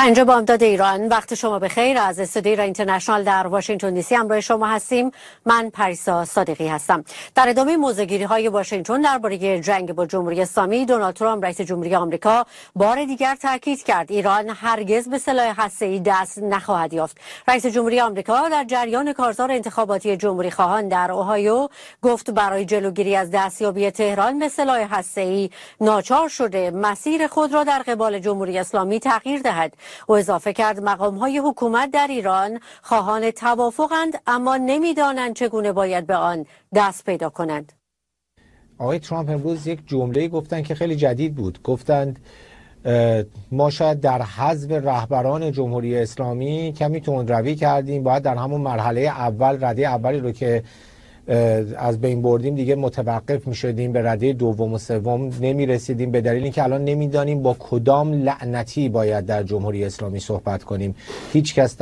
پنجه بامداد ایران، وقت شما بخیر. از استودیوی اینترنشنال در واشنگتن دی سی همراه شما هستیم. من پریسا صادقی هستم. در ادامه موضع‌گیری‌های واشنگتن درباره جنگ با جمهوری اسلامی، دونالد ترامپ رئیس جمهوری آمریکا بار دیگر تاکید کرد ایران هرگز به سلاح هسته‌ای دست نخواهد یافت. رئیس جمهوری آمریکا در جریان کارزار انتخاباتی جمهوری خواهان در اوهایو گفت برای جلوگیری از دستیابی تهران به سلاح هسته‌ای ناچار شده مسیر خود را در قبال جمهوری اسلامی تغییر دهد. او اضافه کرد مقام‌های حکومت در ایران خواهان توافقند اما نمی‌دانند چگونه باید به آن دست پیدا کنند. آقای ترامپ امروز یک جمله‌ای گفتن که خیلی جدید بود. گفتند ما شاید در حذف رهبران جمهوری اسلامی کمی تندروی کردیم، باید در همون مرحله اول، رده اولی رو که از بین بردیم دیگه متوقف می شدیم، به رده دوم و سوم نمی رسیدیم، به دلیل اینکه الان نمیدانیم با کدام لعنتی باید در جمهوری اسلامی صحبت کنیم. هیچ کس